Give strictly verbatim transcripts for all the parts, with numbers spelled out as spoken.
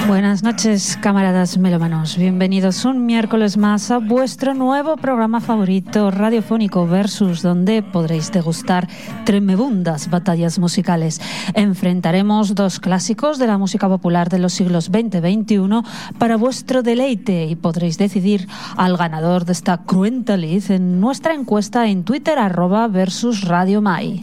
Buenas noches, camaradas melómanos. Bienvenidos un miércoles más a vuestro nuevo programa favorito radiofónico Versus, donde podréis degustar tremebundas batallas musicales. Enfrentaremos dos clásicos de la música popular de los siglos veinte y veintiuno para vuestro deleite y podréis decidir al ganador de esta cruenta lid en nuestra encuesta en Twitter, arroba Versus Radio Mai.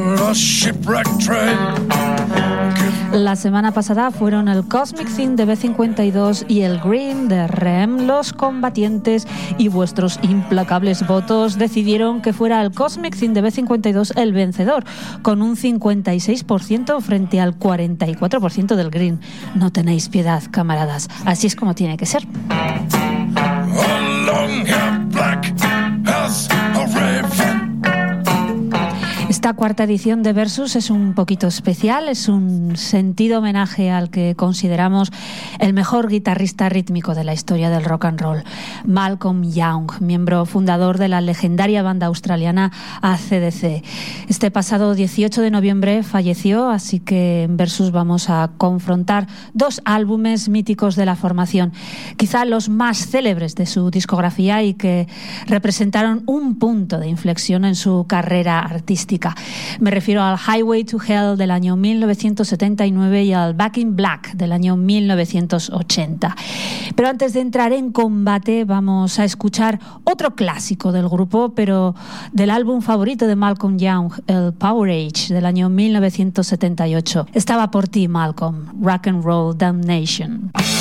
La semana pasada fueron el Cosmic Theme de B cincuenta y dos y el Green de R E M los combatientes, y vuestros implacables votos decidieron que fuera el Cosmic Theme de B cincuenta y dos el vencedor, con un cincuenta y seis por ciento frente al cuarenta y cuatro por ciento del Green. No tenéis piedad, camaradas. Así es como tiene que ser. Esta cuarta edición de Versus es un poquito especial, es un sentido homenaje al que consideramos el mejor guitarrista rítmico de la historia del rock and roll, Malcolm Young, miembro fundador de la legendaria banda australiana A C D C. Este pasado dieciocho de noviembre falleció, así que en Versus vamos a confrontar dos álbumes míticos de la formación, quizá los más célebres de su discografía y que representaron un punto de inflexión en su carrera artística. Me refiero al Highway to Hell del año mil novecientos setenta y nueve y al Back in Black del año mil novecientos ochenta. Pero antes de entrar en combate vamos a escuchar otro clásico del grupo, pero del álbum favorito de Malcolm Young, el Power Age del año mil novecientos setenta y ocho. Estaba por ti, Malcolm, Rock and Roll Damnation.